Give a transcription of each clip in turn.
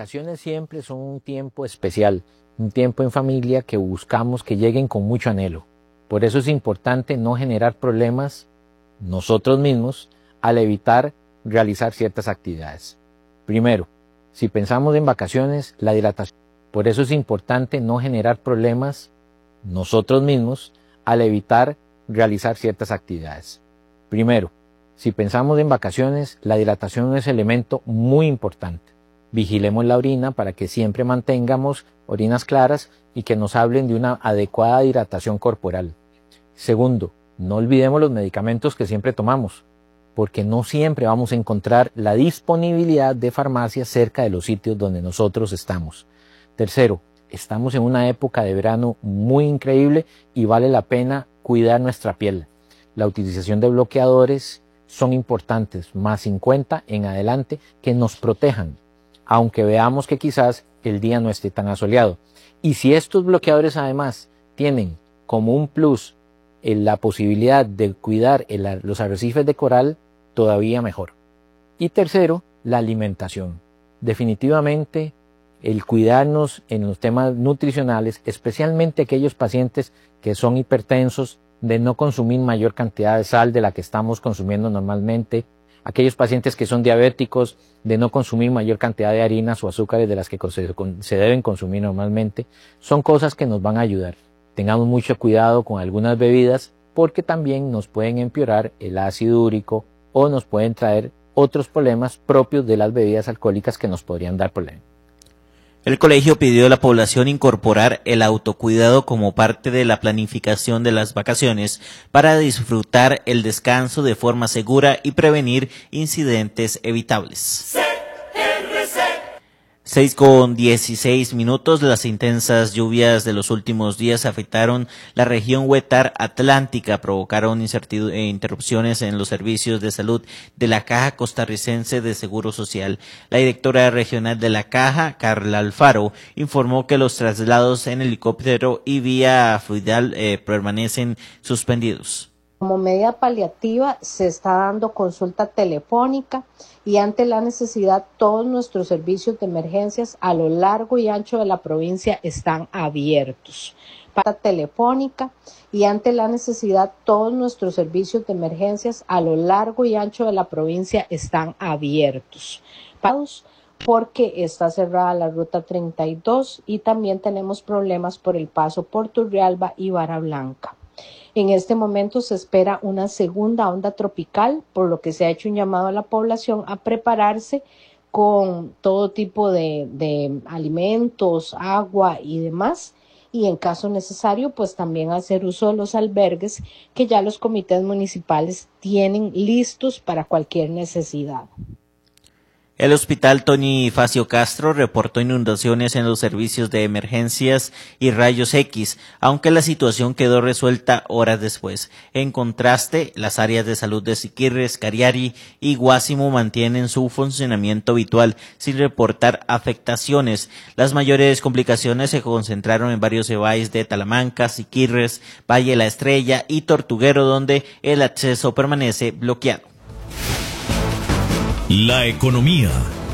vacaciones siempre son un tiempo especial, un tiempo en familia que buscamos que lleguen con mucho anhelo. Por eso es importante no generar problemas nosotros mismos al evitar realizar ciertas actividades. Primero, si pensamos en vacaciones, la dilatación. Por eso es importante no generar problemas nosotros mismos al evitar realizar ciertas actividades. Primero, si pensamos en vacaciones, la dilatación es un elemento muy importante. Vigilemos la orina para que siempre mantengamos orinas claras y que nos hablen de una adecuada hidratación corporal. Segundo, no olvidemos los medicamentos que siempre tomamos, porque no siempre vamos a encontrar la disponibilidad de farmacias cerca de los sitios donde nosotros estamos. Tercero, estamos en una época de verano muy increíble y vale la pena cuidar nuestra piel. La utilización de bloqueadores son importantes, más 50 en adelante, que nos protejan, aunque veamos que quizás el día no esté tan asoleado. Y si estos bloqueadores además tienen como un plus la posibilidad de cuidar los arrecifes de coral, todavía mejor. Y tercero, la alimentación. Definitivamente, el cuidarnos en los temas nutricionales, especialmente aquellos pacientes que son hipertensos, de no consumir mayor cantidad de sal de la que estamos consumiendo normalmente, aquellos pacientes que son diabéticos, de no consumir mayor cantidad de harinas o azúcares de las que se deben consumir normalmente, son cosas que nos van a ayudar. Tengamos mucho cuidado con algunas bebidas porque también nos pueden empeorar el ácido úrico o nos pueden traer otros problemas propios de las bebidas alcohólicas que nos podrían dar problemas. El colegio pidió a la población incorporar el autocuidado como parte de la planificación de las vacaciones para disfrutar el descanso de forma segura y prevenir incidentes evitables. 6:16. Las intensas lluvias de los últimos días afectaron la región Huetar Atlántica, provocaron interrupciones en los servicios de salud de la Caja Costarricense de Seguro Social. La directora regional de la Caja, Carla Alfaro, informó que los traslados en helicóptero y vía fluvial permanecen suspendidos. Como medida paliativa se está dando consulta telefónica y ante la necesidad todos nuestros servicios de emergencias a lo largo y ancho de la provincia están abiertos. Para telefónica y ante la necesidad todos nuestros servicios de emergencias a lo largo y ancho de la provincia están abiertos. Porque está cerrada la ruta 32 y también tenemos problemas por el paso por Turrialba y Vara Blanca. En este momento se espera una segunda onda tropical, por lo que se ha hecho un llamado a la población a prepararse con todo tipo de alimentos, agua y demás, y en caso necesario, pues también hacer uso de los albergues que ya los comités municipales tienen listos para cualquier necesidad. El hospital Tony Facio Castro reportó inundaciones en los servicios de emergencias y rayos X, aunque la situación quedó resuelta horas después. En contraste, las áreas de salud de Siquirres, Cariari y Guásimo mantienen su funcionamiento habitual sin reportar afectaciones. Las mayores complicaciones se concentraron en varios EBAIS de Talamanca, Siquirres, Valle La Estrella y Tortuguero, donde el acceso permanece bloqueado. La economía.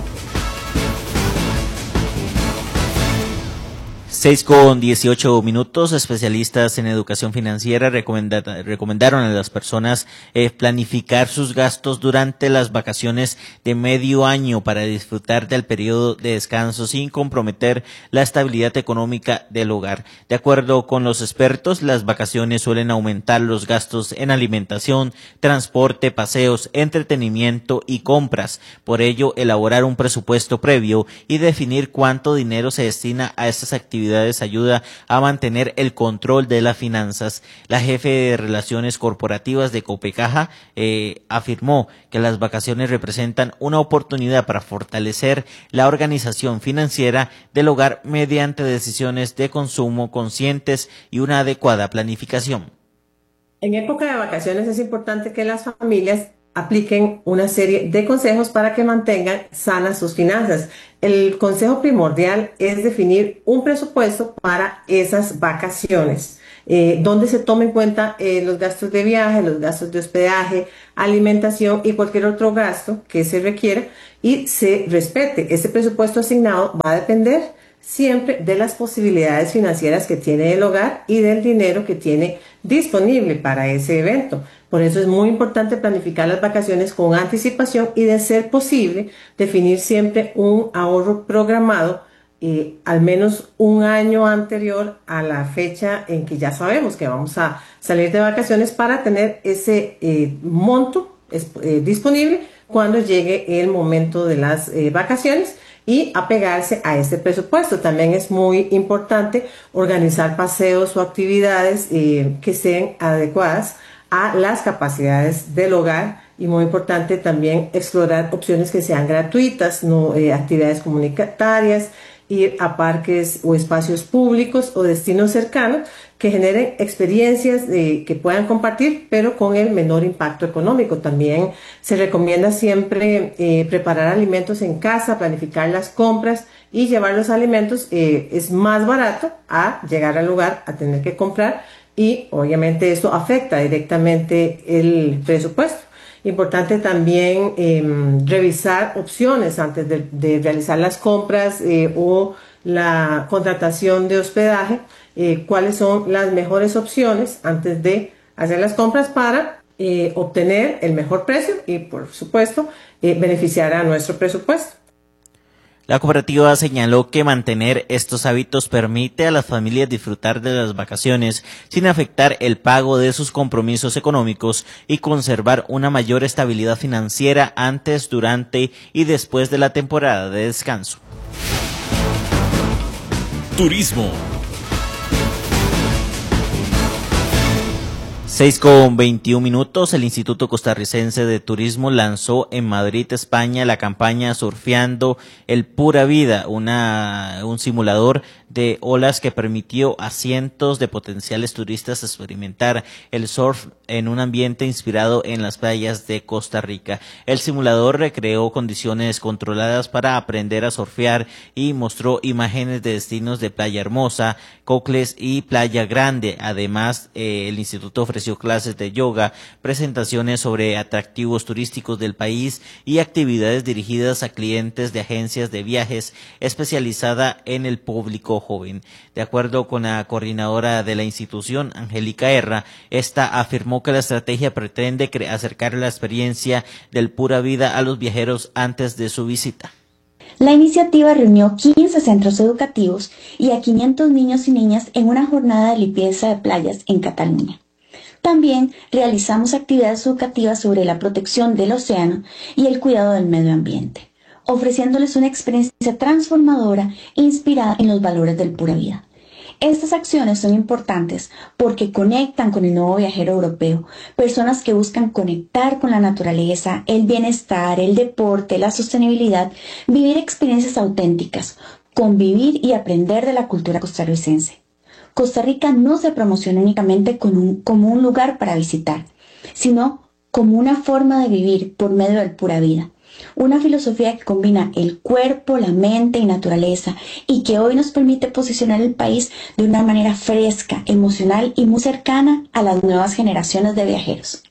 6:18. Especialistas en educación financiera recomendaron a las personas planificar sus gastos durante las vacaciones de medio año para disfrutar del periodo de descanso sin comprometer la estabilidad económica del hogar. De acuerdo con los expertos, las vacaciones suelen aumentar los gastos en alimentación, transporte, paseos, entretenimiento y compras. Por ello, elaborar un presupuesto previo y definir cuánto dinero se destina a estas actividades ayuda a mantener el control de las finanzas. La jefe de Relaciones Corporativas de Copecaja afirmó que las vacaciones representan una oportunidad para fortalecer la organización financiera del hogar mediante decisiones de consumo conscientes y una adecuada planificación. En época de vacaciones es importante que las familias apliquen una serie de consejos para que mantengan sanas sus finanzas. El consejo primordial es definir un presupuesto para esas vacaciones. donde se tome en cuenta los gastos de viaje, los gastos de hospedaje, alimentación y cualquier otro gasto que se requiera y se respete. Este presupuesto asignado va a depender siempre de las posibilidades financieras que tiene el hogar y del dinero que tiene disponible para ese evento. Por eso es muy importante planificar las vacaciones con anticipación y, de ser posible, definir siempre un ahorro programado al menos un año anterior a la fecha en que ya sabemos que vamos a salir de vacaciones, para tener ese monto disponible cuando llegue el momento de las vacaciones y apegarse a este presupuesto. También es muy importante organizar paseos o actividades que estén adecuadas a las capacidades del hogar, y muy importante también explorar opciones que sean gratuitas, actividades comunitarias, ir a parques o espacios públicos o destinos cercanos que generen experiencias que puedan compartir, pero con el menor impacto económico. También se recomienda siempre preparar alimentos en casa, planificar las compras y llevar los alimentos. Es más barato a llegar al lugar a tener que comprar, y obviamente esto afecta directamente el presupuesto. Importante también revisar opciones antes de realizar las compras o la contratación de hospedaje, cuáles son las mejores opciones antes de hacer las compras para obtener el mejor precio y, por supuesto, beneficiar a nuestro presupuesto. La cooperativa señaló que mantener estos hábitos permite a las familias disfrutar de las vacaciones sin afectar el pago de sus compromisos económicos y conservar una mayor estabilidad financiera antes, durante y después de la temporada de descanso. Turismo. 6:21. El Instituto Costarricense de Turismo lanzó en Madrid, España, la campaña Surfeando el Pura Vida, un simulador de olas que permitió a cientos de potenciales turistas experimentar el surf en un ambiente inspirado en las playas de Costa Rica. El simulador recreó condiciones controladas para aprender a surfear y mostró imágenes de destinos de Playa Hermosa, Cocles y Playa Grande. Además, el instituto ofreció clases de yoga, presentaciones sobre atractivos turísticos del país y actividades dirigidas a clientes de agencias de viajes especializada en el público joven. De acuerdo con la coordinadora de la institución, Angélica Herra, esta afirmó que la estrategia pretende acercar la experiencia del Pura Vida a los viajeros antes de su visita. La iniciativa reunió 15 centros educativos y a 500 niños y niñas en una jornada de limpieza de playas en Cataluña. También realizamos actividades educativas sobre la protección del océano y el cuidado del medio ambiente, ofreciéndoles una experiencia transformadora inspirada en los valores del Pura Vida. Estas acciones son importantes porque conectan con el nuevo viajero europeo, personas que buscan conectar con la naturaleza, el bienestar, el deporte, la sostenibilidad, vivir experiencias auténticas, convivir y aprender de la cultura costarricense. Costa Rica no se promociona únicamente como un lugar para visitar, sino como una forma de vivir por medio del Pura Vida. Una filosofía que combina el cuerpo, la mente y naturaleza, y que hoy nos permite posicionar el país de una manera fresca, emocional y muy cercana a las nuevas generaciones de viajeros.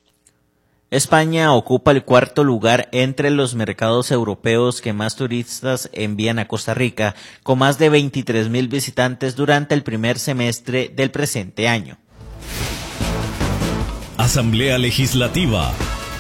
España ocupa el cuarto lugar entre los mercados europeos que más turistas envían a Costa Rica, con más de 23,000 visitantes durante el primer semestre del presente año. Asamblea Legislativa.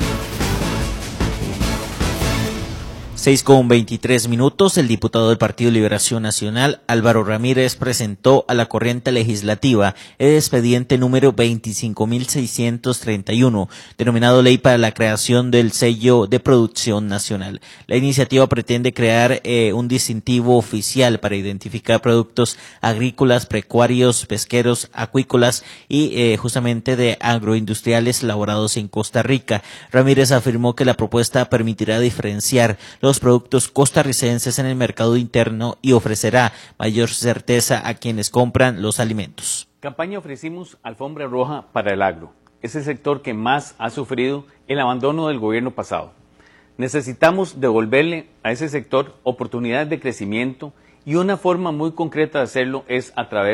6:23. El diputado del Partido Liberación Nacional, Álvaro Ramírez, presentó a la corriente legislativa el expediente número 25.631, denominado Ley para la creación del sello de producción nacional. La iniciativa pretende crear un distintivo oficial para identificar productos agrícolas, pecuarios, pesqueros, acuícolas y justamente de agroindustriales elaborados en Costa Rica. Ramírez afirmó que la propuesta permitirá diferenciar los productos costarricenses en el mercado interno y ofrecerá mayor certeza a quienes compran los alimentos. Campaña ofrecimos alfombra roja para el agro. Es el sector que más ha sufrido el abandono del gobierno pasado. Necesitamos devolverle a ese sector oportunidades de crecimiento, y una forma muy concreta de hacerlo es a través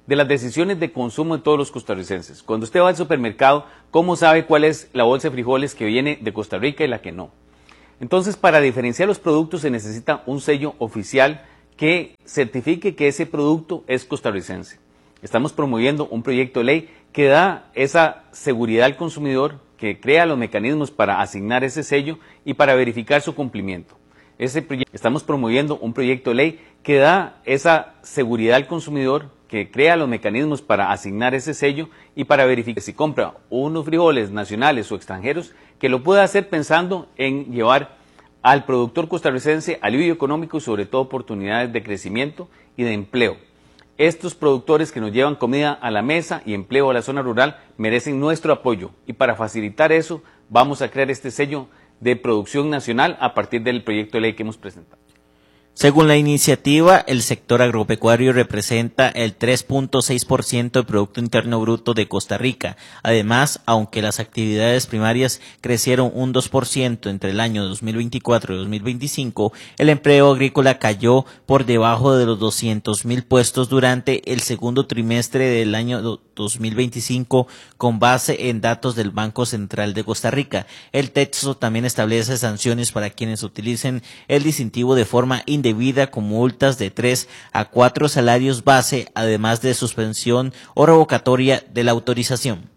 de las decisiones de consumo de todos los costarricenses. Cuando usted va al supermercado, ¿cómo sabe cuál es la bolsa de frijoles que viene de Costa Rica y la que no? Entonces, para diferenciar los productos se necesita un sello oficial que certifique que ese producto es costarricense. Estamos promoviendo un proyecto de ley que da esa seguridad al consumidor, que crea los mecanismos para asignar ese sello y para verificar su cumplimiento. Estamos promoviendo un proyecto de ley que da esa seguridad al consumidor, que crea los mecanismos para asignar ese sello y para verificar si compra unos frijoles nacionales o extranjeros, que lo pueda hacer pensando en llevar al productor costarricense alivio económico y sobre todo oportunidades de crecimiento y de empleo. Estos productores que nos llevan comida a la mesa y empleo a la zona rural merecen nuestro apoyo y para facilitar eso vamos a crear este sello de producción nacional a partir del proyecto de ley que hemos presentado. Según la iniciativa, el sector agropecuario representa el 3.6% del Producto Interno Bruto de Costa Rica. Además, aunque las actividades primarias crecieron un 2% entre el año 2024 y 2025, el empleo agrícola cayó por debajo de los 200,000 puestos durante el segundo trimestre del año 2025, con base en datos del Banco Central de Costa Rica. El texto también establece sanciones para quienes utilicen el distintivo de forma indebida, con multas de 3 a 4 salarios base, además de suspensión o revocatoria de la autorización.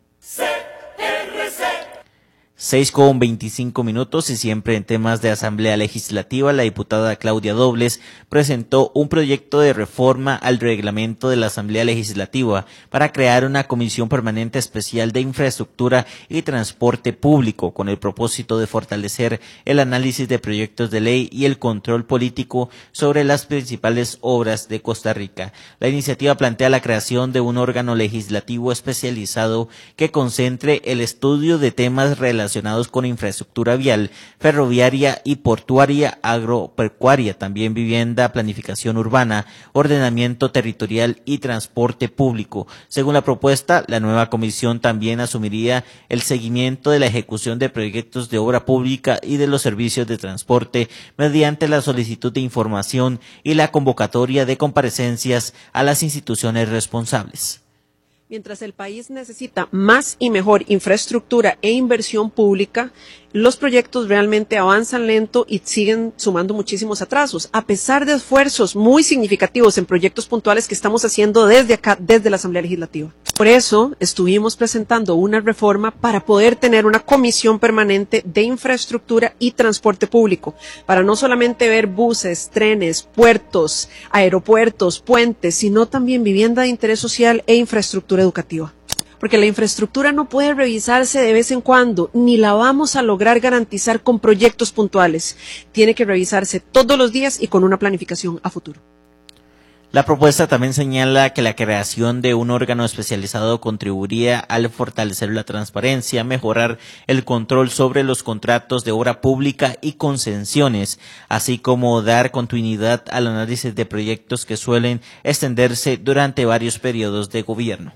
6:25 y siempre en temas de Asamblea Legislativa, la diputada Claudia Dobles presentó un proyecto de reforma al reglamento de la Asamblea Legislativa para crear una comisión permanente especial de infraestructura y transporte público con el propósito de fortalecer el análisis de proyectos de ley y el control político sobre las principales obras de Costa Rica. La iniciativa plantea la creación de un órgano legislativo especializado que concentre el estudio de temas relacionados con infraestructura vial, ferroviaria y portuaria, agropecuaria, también vivienda, planificación urbana, ordenamiento territorial y transporte público. Según la propuesta, la nueva comisión también asumiría el seguimiento de la ejecución de proyectos de obra pública y de los servicios de transporte mediante la solicitud de información y la convocatoria de comparecencias a las instituciones responsables. Mientras el país necesita más y mejor infraestructura e inversión pública, los proyectos realmente avanzan lento y siguen sumando muchísimos atrasos, a pesar de esfuerzos muy significativos en proyectos puntuales que estamos haciendo desde acá, desde la Asamblea Legislativa. Por eso estuvimos presentando una reforma para poder tener una comisión permanente de infraestructura y transporte público, para no solamente ver buses, trenes, puertos, aeropuertos, puentes, sino también vivienda de interés social e infraestructura educativa. Porque la infraestructura no puede revisarse de vez en cuando, ni la vamos a lograr garantizar con proyectos puntuales. Tiene que revisarse todos los días y con una planificación a futuro. La propuesta también señala que la creación de un órgano especializado contribuiría al fortalecer la transparencia, mejorar el control sobre los contratos de obra pública y concesiones, así como dar continuidad al análisis de proyectos que suelen extenderse durante varios periodos de gobierno.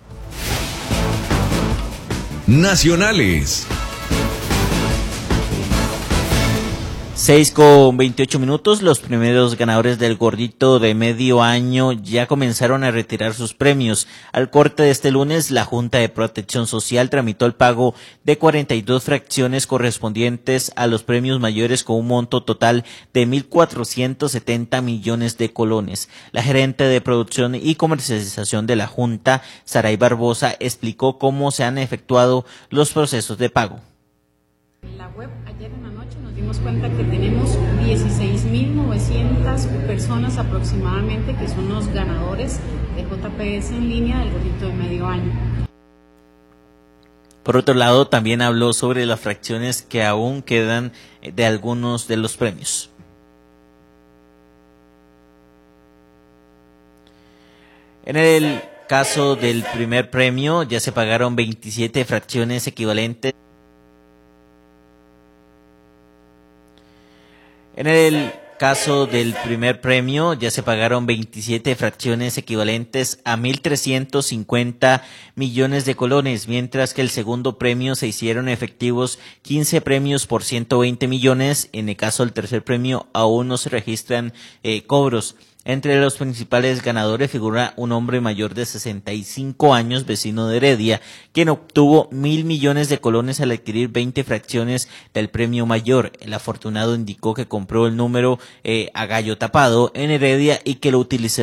Nacionales. 6:28, los primeros ganadores del gordito de medio año ya comenzaron a retirar sus premios. Al corte de este lunes, la Junta de Protección Social tramitó el pago de 42 fracciones correspondientes a los premios mayores con un monto total de 1.470 millones de colones. La gerente de producción y comercialización de la Junta, Saray Barbosa, explicó cómo se han efectuado los procesos de pago. La web ayer en la noche nos dimos cuenta que tenemos 16.900 personas aproximadamente que son los ganadores de JPS en línea del gordito de medio año. Por otro lado, también habló sobre las fracciones que aún quedan de algunos de los premios. En el caso del primer premio, ya se pagaron 27 fracciones equivalentes. En el caso del primer premio, ya se pagaron 27 fracciones equivalentes a 1.350 millones de colones, mientras que el segundo premio se hicieron efectivos 15 premios por 120 millones. En el caso del tercer premio, aún no se registran cobros. Entre los principales ganadores figura un hombre mayor de 65 años, vecino de Heredia, quien obtuvo 1.000 millones de colones al adquirir 20 fracciones del premio mayor. El afortunado indicó que compró el número a gallo tapado en Heredia y que lo utilizó